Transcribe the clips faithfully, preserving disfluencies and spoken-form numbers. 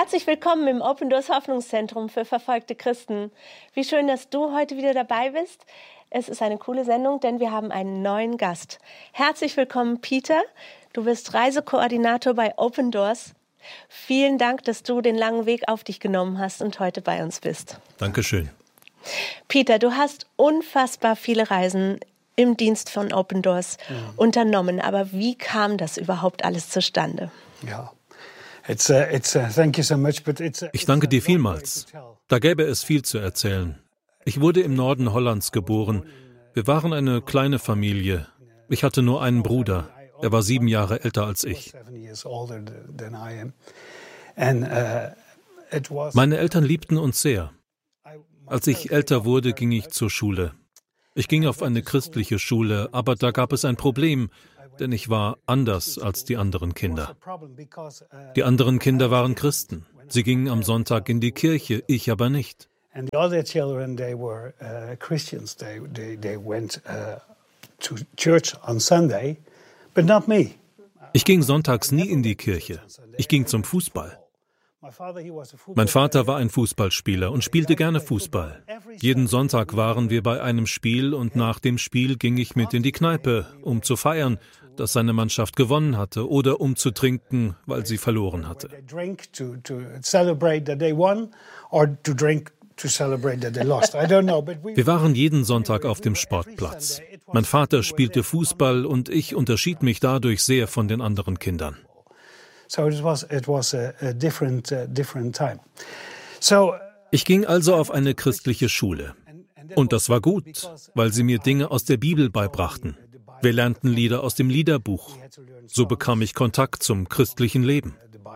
Herzlich willkommen im Open Doors Hoffnungszentrum für verfolgte Christen. Wie schön, dass du heute wieder dabei bist. Es ist eine coole Sendung, denn wir haben einen neuen Gast. Herzlich willkommen, Peter. Du bist Reisekoordinator bei Open Doors. Vielen Dank, dass du den langen Weg auf dich genommen hast und heute bei uns bist. Dankeschön. Peter, du hast unfassbar viele Reisen im Dienst von Open Doors mhm. unternommen. Aber wie kam das überhaupt alles zustande? Ja. It's, uh, it's, uh, thank you so much, but it's, uh, ich danke dir vielmals. Da gäbe es viel zu erzählen. Ich wurde im Norden Hollands geboren. Wir waren eine kleine Familie. Ich hatte nur einen Bruder. Er war sieben Jahre älter als ich. Meine Eltern liebten uns sehr. Als ich älter wurde, ging ich zur Schule. Ich ging auf eine christliche Schule, aber da gab es ein Problem, denn ich war anders als die anderen Kinder. Die anderen Kinder waren Christen. Sie gingen am Sonntag in die Kirche, ich aber nicht. Ich ging sonntags nie in die Kirche. Ich ging zum Fußball. Mein Vater war ein Fußballspieler und spielte gerne Fußball. Jeden Sonntag waren wir bei einem Spiel und nach dem Spiel ging ich mit in die Kneipe, um zu feiern, dass seine Mannschaft gewonnen hatte oder um zu trinken, weil sie verloren hatte. Wir waren jeden Sonntag auf dem Sportplatz. Mein Vater spielte Fußball und ich unterschied mich dadurch sehr von den anderen Kindern. Ich ging also auf eine christliche Schule. Und das war gut, weil sie mir Dinge aus der Bibel beibrachten. Wir lernten Lieder aus dem Liederbuch. So bekam ich Kontakt zum christlichen Leben.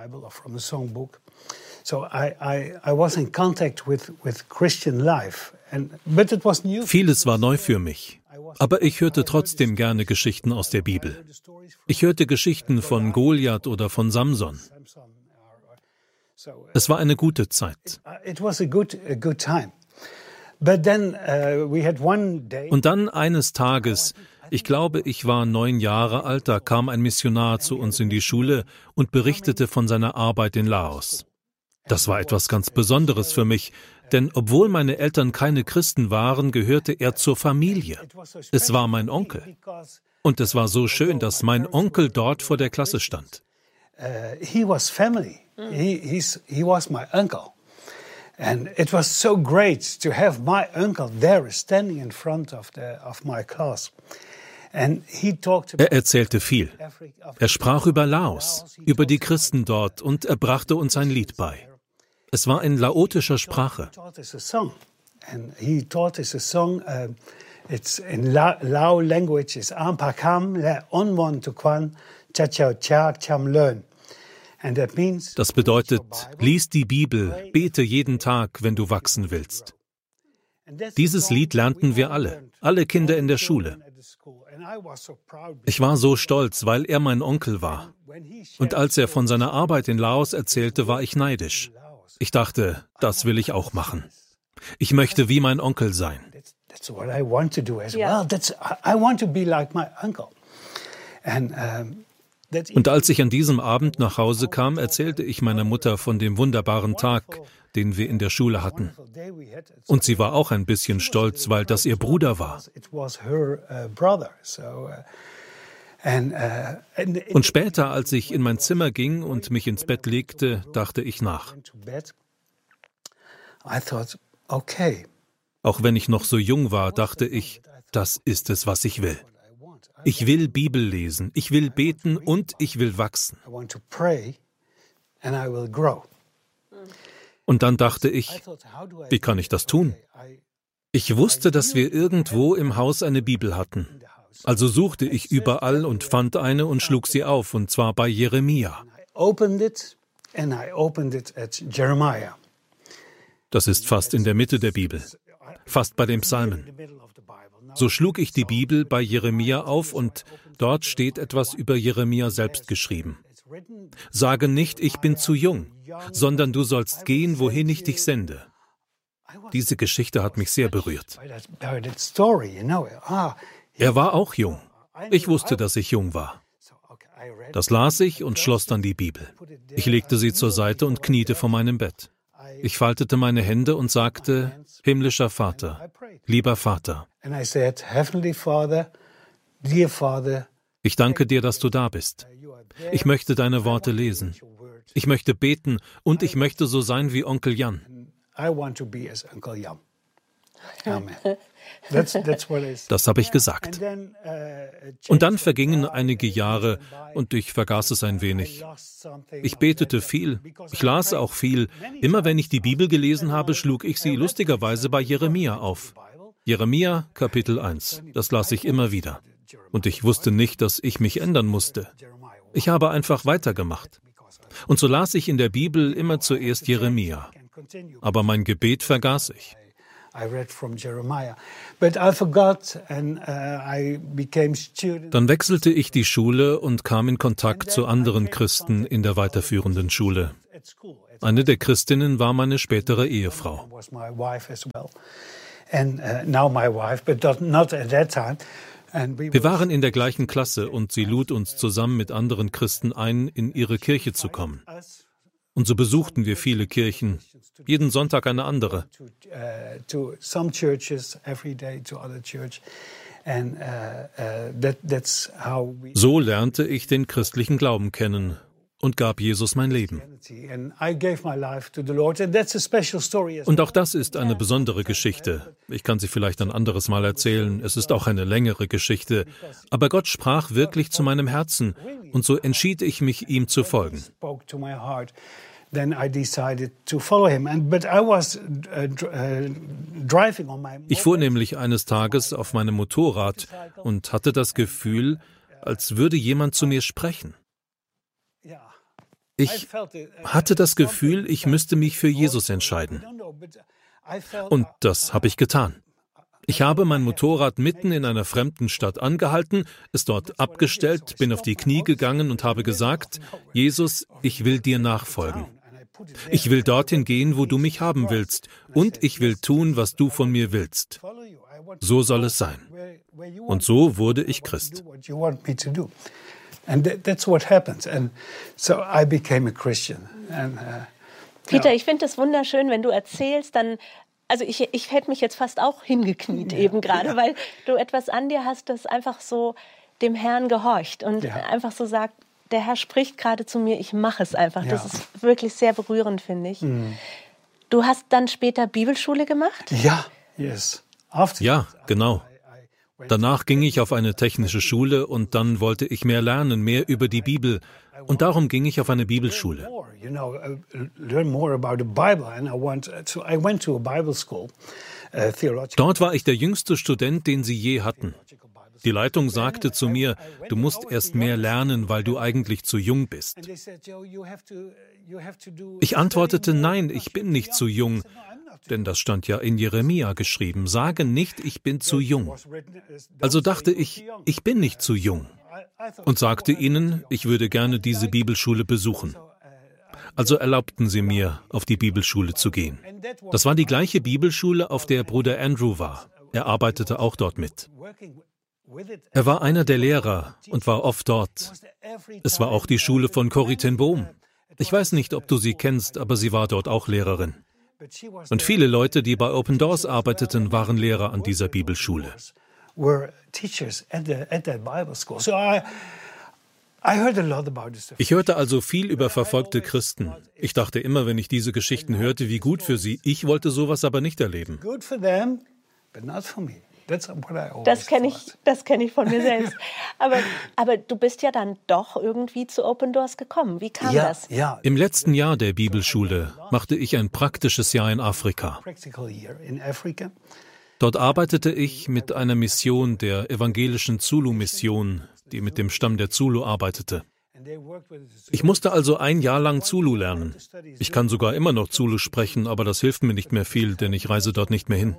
Vieles war neu für mich. Aber ich hörte trotzdem gerne Geschichten aus der Bibel. Ich hörte Geschichten von Goliath oder von Samson. Es war eine gute Zeit. Und dann eines Tages, ich glaube, ich war neun Jahre alt, da kam ein Missionar zu uns in die Schule und berichtete von seiner Arbeit in Laos. Das war etwas ganz Besonderes für mich, denn obwohl meine Eltern keine Christen waren, gehörte er zur Familie. Es war mein Onkel. Und es war so schön, dass mein Onkel dort vor der Klasse stand. He was family. He, he's, he was my uncle. And it was so great to have my uncle there standing in front of, the, of my class. Er erzählte viel. Er sprach über Laos, über die Christen dort und er brachte uns ein Lied bei. Es war in laotischer Sprache. It's in Lao language is Ampakam le onwon tukwan chachao chak cham learn. Das bedeutet, lies die Bibel, bete jeden Tag, wenn du wachsen willst. Dieses Lied lernten wir alle, alle Kinder in der Schule. Ich war so stolz, weil er mein Onkel war. Und als er von seiner Arbeit in Laos erzählte, war ich neidisch. Ich dachte, das will ich auch machen. Ich möchte wie mein Onkel sein. That's what I want to do as well. That's, I want to be like my uncle. And, um, Und als ich an diesem Abend nach Hause kam, erzählte ich meiner Mutter von dem wunderbaren Tag, den wir in der Schule hatten. Und sie war auch ein bisschen stolz, weil das ihr Bruder war. Und später, als ich in mein Zimmer ging und mich ins Bett legte, dachte ich nach. Auch wenn ich noch so jung war, dachte ich, das ist es, was ich will. Ich will Bibel lesen, ich will beten und ich will wachsen. Und dann dachte ich, wie kann ich das tun? Ich wusste, dass wir irgendwo im Haus eine Bibel hatten. Also suchte ich überall und fand eine und schlug sie auf, und zwar bei Jeremia. Das ist fast in der Mitte der Bibel, fast bei den Psalmen. So schlug ich die Bibel bei Jeremia auf und dort steht etwas über Jeremia selbst geschrieben. Sage nicht, ich bin zu jung, sondern du sollst gehen, wohin ich dich sende. Diese Geschichte hat mich sehr berührt. Er war auch jung. Ich wusste, dass ich jung war. Das las ich und schloss dann die Bibel. Ich legte sie zur Seite und kniete vor meinem Bett. Ich faltete meine Hände und sagte, himmlischer Vater, lieber Vater. Ich danke dir, dass du da bist. Ich möchte deine Worte lesen. Ich möchte beten und ich möchte so sein wie Onkel Jan. Das habe ich gesagt. Und dann vergingen einige Jahre und ich vergaß es ein wenig. Ich betete viel, ich las auch viel. Immer wenn ich die Bibel gelesen habe, schlug ich sie lustigerweise bei Jeremia auf. Jeremia, Kapitel eins. Das las ich immer wieder. Und ich wusste nicht, dass ich mich ändern musste. Ich habe einfach weitergemacht. Und so las ich in der Bibel immer zuerst Jeremia. Aber mein Gebet vergaß ich. Dann wechselte ich die Schule und kam in Kontakt zu anderen Christen in der weiterführenden Schule. Eine der Christinnen war meine spätere Ehefrau. Wir waren in der gleichen Klasse und sie lud uns zusammen mit anderen Christen ein, in ihre Kirche zu kommen. Und so besuchten wir viele Kirchen, jeden Sonntag eine andere. So lernte ich den christlichen Glauben kennen und gab Jesus mein Leben. Und auch das ist eine besondere Geschichte. Ich kann sie vielleicht ein anderes Mal erzählen. Es ist auch eine längere Geschichte. Aber Gott sprach wirklich zu meinem Herzen und so entschied ich mich, ihm zu folgen. Ich fuhr nämlich eines Tages auf meinem Motorrad und hatte das Gefühl, als würde jemand zu mir sprechen. Ich hatte das Gefühl, ich müsste mich für Jesus entscheiden. Und das habe ich getan. Ich habe mein Motorrad mitten in einer fremden Stadt angehalten, es dort abgestellt, bin auf die Knie gegangen und habe gesagt, Jesus, ich will dir nachfolgen. Ich will dorthin gehen, wo du mich haben willst, und ich will tun, was du von mir willst. So soll es sein. Und so wurde ich Christ. Peter, ich finde es wunderschön, wenn du erzählst, dann Also ich, ich hätte mich jetzt fast auch hingekniet ja, eben gerade, ja. weil du etwas an dir hast, das einfach so dem Herrn gehorcht und ja. einfach so sagt, der Herr spricht gerade zu mir, ich mache es einfach. Ja. Das ist wirklich sehr berührend, finde ich. Mhm. Du hast dann später Bibelschule gemacht? Ja, yes. After ja, genau. Danach ging ich auf eine technische Schule und dann wollte ich mehr lernen, mehr über die Bibel. Und darum ging ich auf eine Bibelschule. Dort war ich der jüngste Student, den sie je hatten. Die Leitung sagte zu mir, du musst erst mehr lernen, weil du eigentlich zu jung bist. Ich antwortete, nein, ich bin nicht zu jung. Denn das stand ja in Jeremia geschrieben, sage nicht, ich bin zu jung. Also dachte ich, ich bin nicht zu jung. Und sagte ihnen, ich würde gerne diese Bibelschule besuchen. Also erlaubten sie mir, auf die Bibelschule zu gehen. Das war die gleiche Bibelschule, auf der Bruder Andrew war. Er arbeitete auch dort mit. Er war einer der Lehrer und war oft dort. Es war auch die Schule von Corrie ten Boom. Ich weiß nicht, ob du sie kennst, aber sie war dort auch Lehrerin. Und viele Leute, die bei Open Doors arbeiteten, waren Lehrer an dieser Bibelschule. Ich hörte also viel über verfolgte Christen. Ich dachte immer, wenn ich diese Geschichten hörte, wie gut für sie. Ich wollte sowas aber nicht erleben. Das kenne ich, das kenn ich von mir selbst. Aber, aber du bist ja dann doch irgendwie zu Open Doors gekommen. Wie kam ja, das? Ja. Im letzten Jahr der Bibelschule machte ich ein praktisches Jahr in Afrika. Dort arbeitete ich mit einer Mission der evangelischen Zulu-Mission, die mit dem Stamm der Zulu arbeitete. Ich musste also ein Jahr lang Zulu lernen. Ich kann sogar immer noch Zulu sprechen, aber das hilft mir nicht mehr viel, denn ich reise dort nicht mehr hin.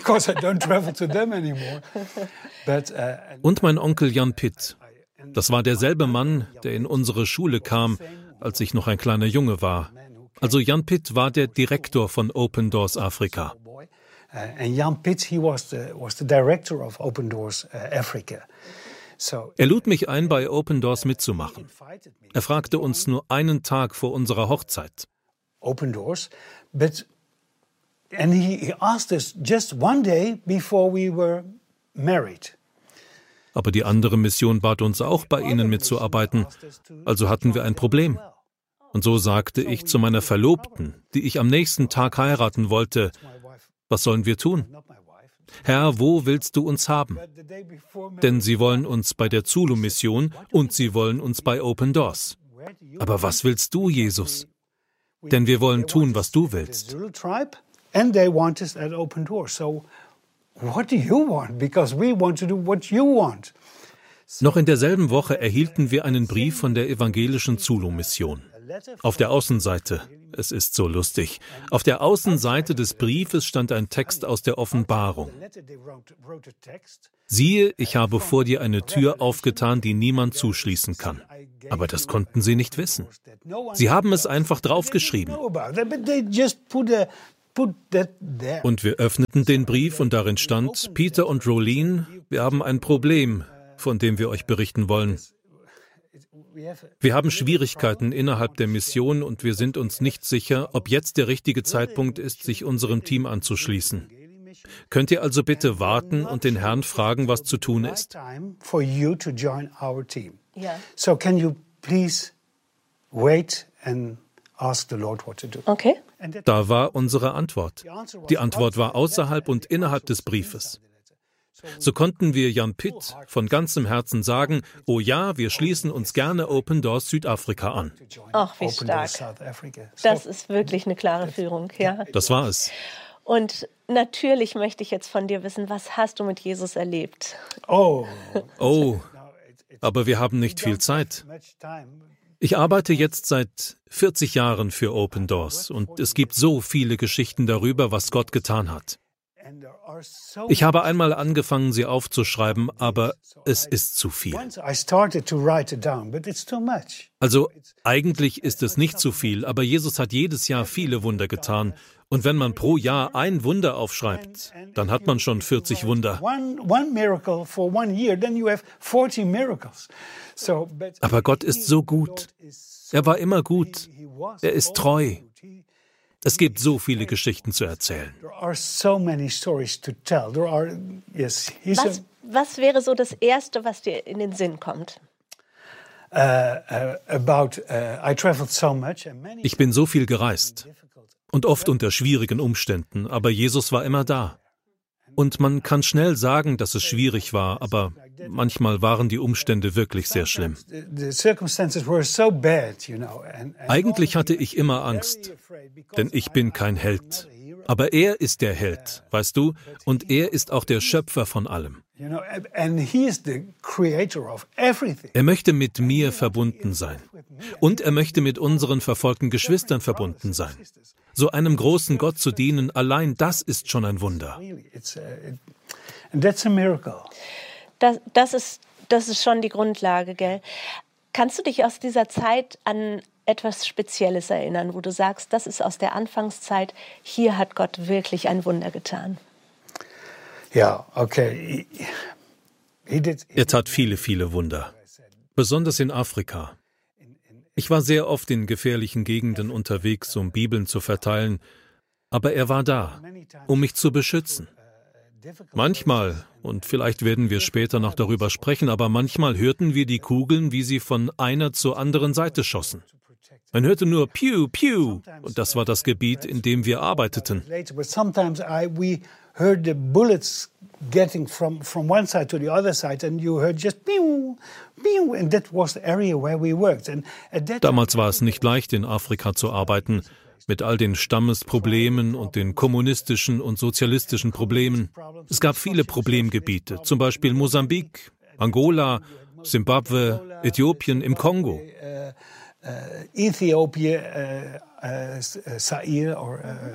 Und mein Onkel Jan Pitt. Das war derselbe Mann, der in unsere Schule kam, als ich noch ein kleiner Junge war. Also Jan Pitt war der Direktor von Open Doors Afrika. And Jan Pitt, he was the was the director of Open Doors Africa. Er lud mich ein, bei Open Doors mitzumachen. Er fragte uns nur einen Tag vor unserer Hochzeit. Open Doors, but and he, he asked us just one day before we were married. Aber die andere Mission bat uns auch, bei ihnen mitzuarbeiten. Also hatten wir ein Problem. Und so sagte ich zu meiner Verlobten, die ich am nächsten Tag heiraten wollte, was sollen wir tun? Herr, wo willst du uns haben? Denn sie wollen uns bei der Zulu-Mission und sie wollen uns bei Open Doors. Aber was willst du, Jesus? Denn wir wollen tun, was du willst. And they want us at Open Doors. So what do you want? Because we want to do what you want. Noch in derselben Woche erhielten wir einen Brief von der evangelischen Zulu-Mission. Auf der Außenseite, es ist so lustig, auf der Außenseite des Briefes stand ein Text aus der Offenbarung. Siehe, ich habe vor dir eine Tür aufgetan, die niemand zuschließen kann. Aber das konnten sie nicht wissen. Sie haben es einfach draufgeschrieben. Und wir öffneten den Brief und darin stand, Peter und Rolene, wir haben ein Problem, von dem wir euch berichten wollen. Wir haben Schwierigkeiten innerhalb der Mission und wir sind uns nicht sicher, ob jetzt der richtige Zeitpunkt ist, sich unserem Team anzuschließen. Könnt ihr also bitte warten und den Herrn fragen, was zu tun ist? So can you please wait and ask the Lord what to do. Okay. Da war unsere Antwort. Die Antwort war außerhalb und innerhalb des Briefes. So konnten wir Jan Pitt von ganzem Herzen sagen, oh ja, wir schließen uns gerne Open Doors Südafrika an. Ach, wie stark. Das ist wirklich eine klare Führung, ja. Das war es. Und natürlich möchte ich jetzt von dir wissen, was hast du mit Jesus erlebt? Oh. Oh, aber wir haben nicht viel Zeit. Ich arbeite jetzt seit vierzig Jahren für Open Doors und es gibt so viele Geschichten darüber, was Gott getan hat. Ich habe einmal angefangen, sie aufzuschreiben, aber es ist zu viel. Also eigentlich ist es nicht zu viel, aber Jesus hat jedes Jahr viele Wunder getan. Und wenn man pro Jahr ein Wunder aufschreibt, dann hat man schon vierzig Wunder. Aber Gott ist so gut. Er war immer gut. Er ist treu. Es gibt so viele Geschichten zu erzählen. Was, was wäre so das Erste, was dir in den Sinn kommt? Ich bin so viel gereist und oft unter schwierigen Umständen, aber Jesus war immer da. Und man kann schnell sagen, dass es schwierig war, aber manchmal waren die Umstände wirklich sehr schlimm. Eigentlich hatte ich immer Angst, denn ich bin kein Held. Aber er ist der Held, weißt du, und er ist auch der Schöpfer von allem. Er möchte mit mir verbunden sein. Und er möchte mit unseren verfolgten Geschwistern verbunden sein. So einem großen Gott zu dienen, allein das ist schon ein Wunder. Das, das, ist, das ist schon die Grundlage, gell? Kannst du dich aus dieser Zeit an etwas Spezielles erinnern, wo du sagst, das ist aus der Anfangszeit, hier hat Gott wirklich ein Wunder getan? Ja, okay. Er tat viele, viele Wunder, besonders in Afrika. Ich war sehr oft in gefährlichen Gegenden unterwegs, um Bibeln zu verteilen, aber er war da, um mich zu beschützen. Manchmal, und vielleicht werden wir später noch darüber sprechen, aber manchmal hörten wir die Kugeln, wie sie von einer zur anderen Seite schossen. Man hörte nur Piu, Piu, und das war das Gebiet, in dem wir arbeiteten. Heard the bullets getting from from one side to the other side, and you heard just pew, pew, and that was the area where we worked. And at that Damals war es nicht leicht, in Afrika zu arbeiten, mit all den Stammesproblemen und den kommunistischen und sozialistischen Problemen. Es gab viele Problemgebiete, zum Beispiel Mosambik, Angola, Zimbabwe, Äthiopien, im Kongo. Uh, uh, Ethiopia, uh, uh, Zaire, or uh,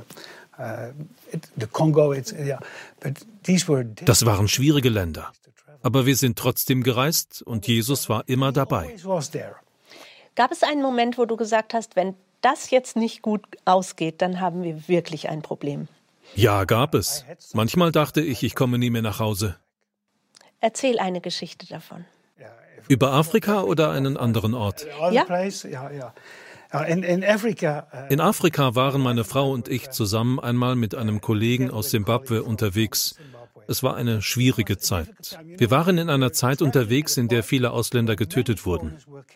Das waren schwierige Länder. Aber wir sind trotzdem gereist und Jesus war immer dabei. Gab es einen Moment, wo du gesagt hast, wenn das jetzt nicht gut ausgeht, dann haben wir wirklich ein Problem? Ja, gab es. Manchmal dachte ich, ich komme nie mehr nach Hause. Erzähl eine Geschichte davon. Über Afrika oder einen anderen Ort? Ja. In Afrika waren meine Frau und ich zusammen einmal mit einem Kollegen aus Simbabwe unterwegs. Es war eine schwierige Zeit. Wir waren in einer Zeit unterwegs, in der viele Ausländer getötet wurden.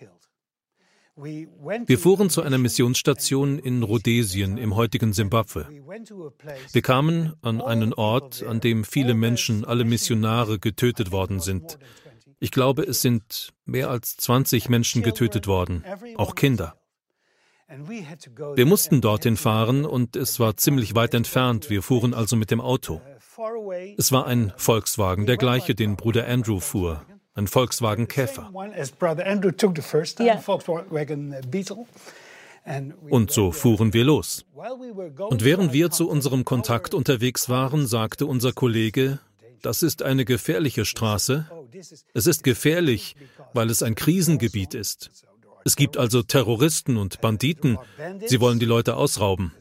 Wir fuhren zu einer Missionsstation in Rhodesien im heutigen Simbabwe. Wir kamen an einen Ort, an dem viele Menschen, alle Missionare, getötet worden sind. Ich glaube, es sind mehr als zwanzig Menschen getötet worden, auch Kinder. Wir mussten dorthin fahren und es war ziemlich weit entfernt. Wir fuhren also mit dem Auto. Es war ein Volkswagen, der gleiche, den Bruder Andrew fuhr. Ein Volkswagen Käfer. Ja. Und so fuhren wir los. Und während wir zu unserem Kontakt unterwegs waren, sagte unser Kollege, das ist eine gefährliche Straße. Es ist gefährlich, weil es ein Krisengebiet ist. Es gibt also Terroristen und Banditen. Sie wollen die Leute ausrauben.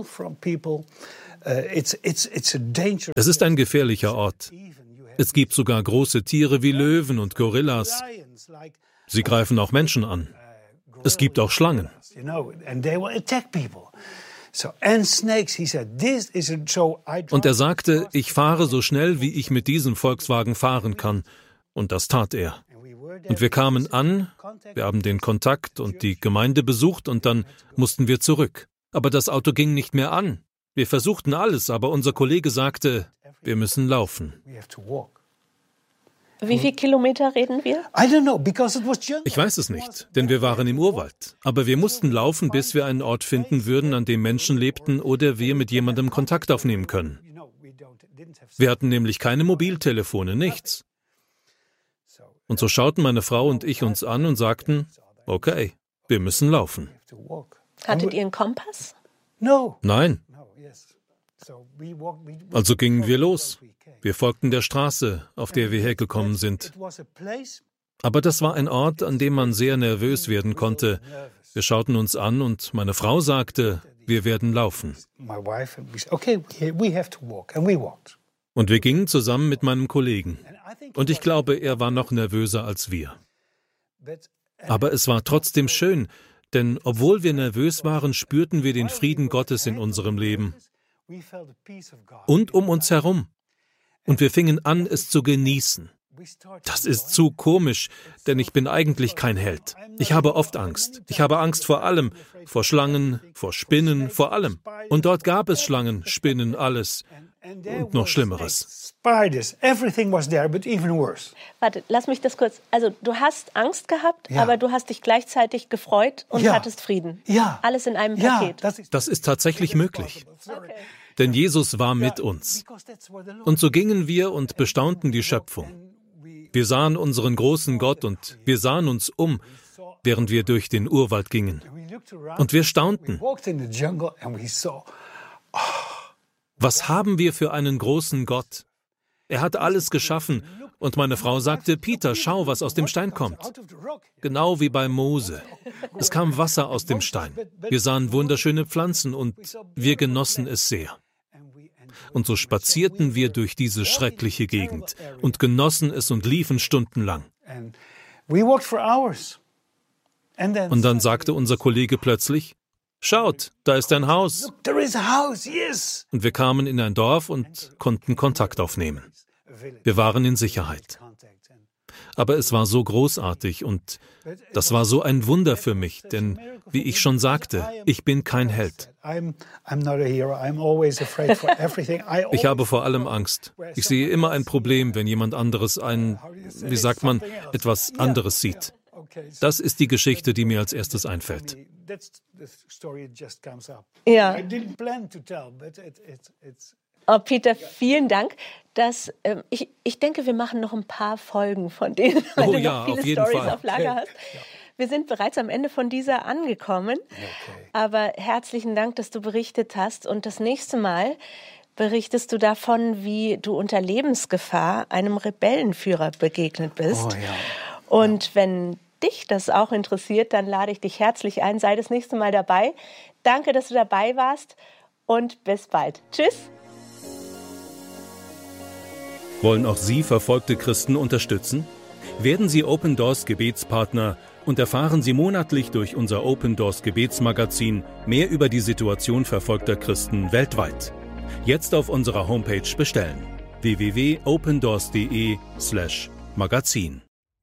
Es ist ein gefährlicher Ort. Es gibt sogar große Tiere wie Löwen und Gorillas. Sie greifen auch Menschen an. Es gibt auch Schlangen. Und er sagte, ich fahre so schnell, wie ich mit diesem Volkswagen fahren kann. Und das tat er. Und wir kamen an, wir haben den Kontakt und die Gemeinde besucht und dann mussten wir zurück. Aber das Auto ging nicht mehr an. Wir versuchten alles, aber unser Kollege sagte, wir müssen laufen. Wie viele Kilometer reden wir? Ich weiß es nicht, denn wir waren im Urwald. Aber wir mussten laufen, bis wir einen Ort finden würden, an dem Menschen lebten oder wir mit jemandem Kontakt aufnehmen können. Wir hatten nämlich keine Mobiltelefone, nichts. Und so schauten meine Frau und ich uns an und sagten, okay, wir müssen laufen. Hattet ihr einen Kompass? Nein. Also gingen wir los. Wir folgten der Straße, auf der wir hergekommen sind. Aber das war ein Ort, an dem man sehr nervös werden konnte. Wir schauten uns an und meine Frau sagte, wir werden laufen. Und wir gingen zusammen mit meinem Kollegen. Und ich glaube, er war noch nervöser als wir. Aber es war trotzdem schön, denn obwohl wir nervös waren, spürten wir den Frieden Gottes in unserem Leben. Und um uns herum. Und wir fingen an, es zu genießen. Das ist zu komisch, denn ich bin eigentlich kein Held. Ich habe oft Angst. Ich habe Angst vor allem, vor Schlangen, vor Spinnen, vor allem. Und dort gab es Schlangen, Spinnen, alles. Und noch Schlimmeres. Warte, lass mich das kurz. Also du hast Angst gehabt, Ja. aber du hast dich gleichzeitig gefreut und Ja. hattest Frieden. Ja. Alles in einem Ja, Paket. das ist, Das ist tatsächlich möglich. Okay. Denn Jesus war mit uns. Und so gingen wir und bestaunten die Schöpfung. Wir sahen unseren großen Gott und wir sahen uns um, während wir durch den Urwald gingen. Und wir staunten. Was haben wir für einen großen Gott? Er hat alles geschaffen. Und meine Frau sagte, Peter, schau, was aus dem Stein kommt. Genau wie bei Mose. Es kam Wasser aus dem Stein. Wir sahen wunderschöne Pflanzen und wir genossen es sehr. Und so spazierten wir durch diese schreckliche Gegend und genossen es und liefen stundenlang. Und dann sagte unser Kollege plötzlich, schaut, da ist ein Haus. Und wir kamen in ein Dorf und konnten Kontakt aufnehmen. Wir waren in Sicherheit. Aber es war so großartig und das war so ein Wunder für mich, denn wie ich schon sagte, ich bin kein Held. Ich habe vor allem Angst. Ich sehe immer ein Problem, wenn jemand anderes ein, wie sagt man, etwas anderes sieht. Das ist die Geschichte, die mir als erstes einfällt. Ja. Oh, Peter, vielen Dank. Dass, ähm, ich, ich denke, wir machen noch ein paar Folgen von denen, weil Oh du ja, noch viele auf jeden Storys Fall. auf Lager hast. Wir sind bereits am Ende von dieser angekommen. Aber herzlichen Dank, dass du berichtet hast. Und das nächste Mal berichtest du davon, wie du unter Lebensgefahr einem Rebellenführer begegnet bist. Oh, ja. Und wenn dich das auch interessiert, dann lade ich dich herzlich ein. Sei das nächste Mal dabei. Danke, dass du dabei warst und bis bald. Tschüss. Wollen auch Sie verfolgte Christen unterstützen? Werden Sie Open Doors Gebetspartner und erfahren Sie monatlich durch unser Open Doors Gebetsmagazin mehr über die Situation verfolgter Christen weltweit. Jetzt auf unserer Homepage bestellen: w w w punkt opendoors punkt de slash magazin.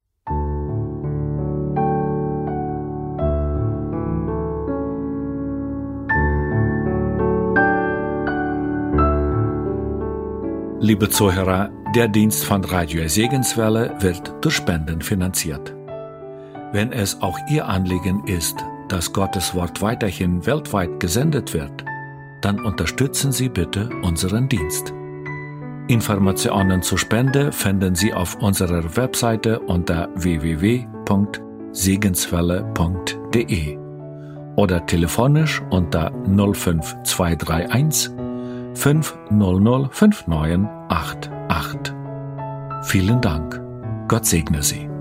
Liebe Zuhörer, der Dienst von Radio Segenswelle wird durch Spenden finanziert. Wenn es auch Ihr Anliegen ist, dass Gottes Wort weiterhin weltweit gesendet wird, dann unterstützen Sie bitte unseren Dienst. Informationen zur Spende finden Sie auf unserer Webseite unter w w w punkt segenswelle punkt de oder telefonisch unter null fünf zwei drei eins fünf null null fünf neun acht acht. Vielen Dank. Gott segne Sie.